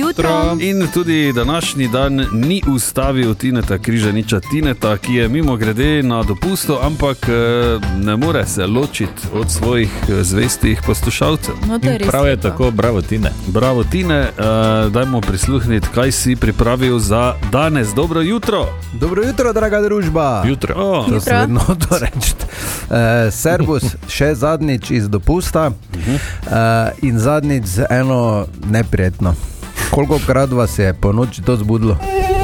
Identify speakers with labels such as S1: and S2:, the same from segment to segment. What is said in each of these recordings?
S1: jutro.
S2: In tudi današnji dan ni ustavil Tineta Križaniča. Tineta, ki je mimo grede na dopustu, ampak ne more se ločiti od svojih zvestih poslušalcev.
S1: No, to je res.
S3: Prav je tako, bravo Tine.
S2: Bravo Tine, dajmo prisluhniti, kaj si pripravil za danes. Dobro jutro.
S4: Dobro jutro, draga družba.
S3: Jutro.
S4: To se vedno to reči. Servus, še zadnjič iz dopusta in zadnjič z eno neprijetno. Kolikokrat vas je po noči to zbudilo?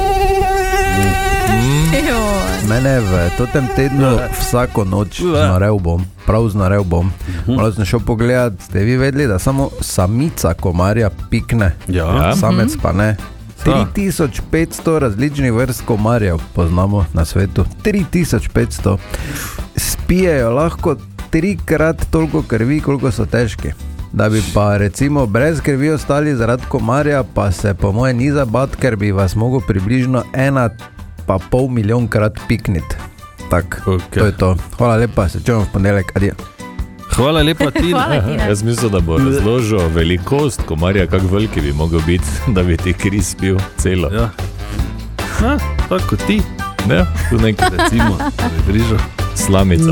S4: Mene v totem tednu vsako noč znorel bom, prav znorel bom. Malo sem šel pogledat, ste vi vedeli, da samo samica komarja pikne, samec pa ne. 3500 različnih vrst komarjev poznamo na svetu. 3500. Spijejo lahko 3-krat toliko krvi, koliko so težki. Da bi pa recimo brez krvi ostali zaradi komarja, pa se po moje ni zabat, ker bi vas mogel približno 1,5 milijonkrat pikniti. Tak, to je to. Hvala lepa, se čujemo v ponedeljek, adijo.
S2: Hvala lepa, Tina.
S3: Jaz mislim, da bo razložil velikost komarja, kako veliki bi mogel biti, da bi ti kri spil celo.
S2: Ja. Tako kot ti.
S3: Ne?
S2: Tu nekaj recimo, da bi bližal.
S3: Slamica.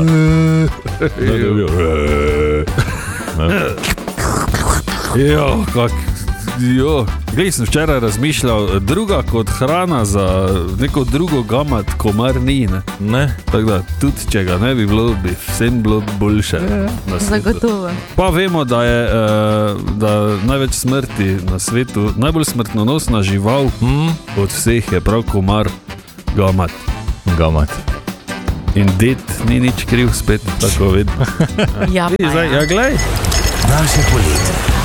S2: Glej, sem včeraj razmišljal, druga kot hrana za neko drugo gamat komar ni, ne? Tako da, tudi če ga ne bi bilo, bi vsem bilo boljše.
S1: Zagotovo.
S2: Pa vemo, da je da največ smrti na svetu, najbolj smrtonosna žival od vseh je prav komar gamat. In ded ni nič kriv spet, tako vedno.
S1: Ja,
S2: glej.
S5: Naše poletje.